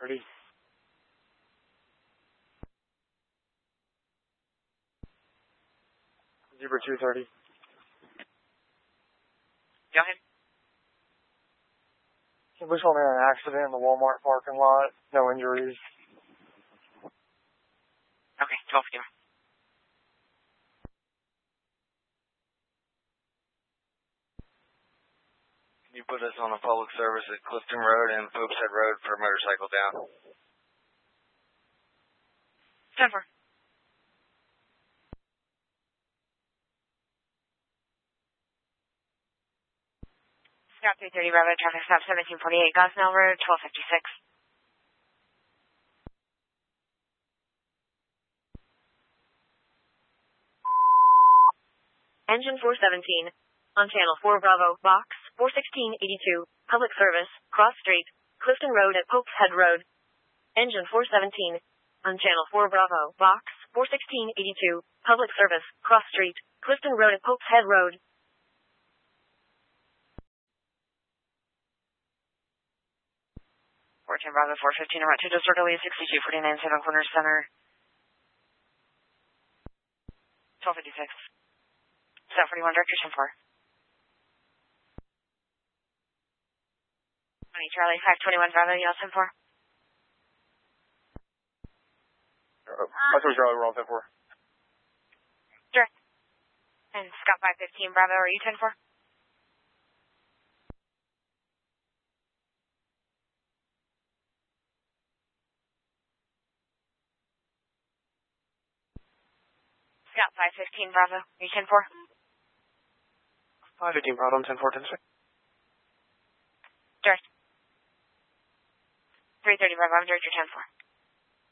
230. Zebra 230. Go ahead. We saw an accident in the Walmart parking lot. No injuries. Okay, 12 again. Can you put us on a public service at Clifton Road and Pope's Head Road for motorcycle down? 10-4. Scott 330 Bravo, traffic stop 1748 Gosnell Road, 1256. Engine 417, on channel 4 Bravo, box 41682, public service, cross street, Clifton Road at Pope's Head Road. Engine 417, on channel 4 Bravo, box 41682, public service, cross street, Clifton Road at Pope's Head Road. 14 Bravo 415, route to disorderly 6249 Seven Corners Center. 1256. South 41, direction 4. 20 Charlie 521 Bravo, you all 10-4. I told Charlie we're on 10-4. Direct. And Scott 515 Bravo, are you 10-4? Scott 515 Bravo, are you 10-4? 515 Bravo, I'm 10-4, 10-6. Direct. 330 Bravo, I'm direct, you're 10-4.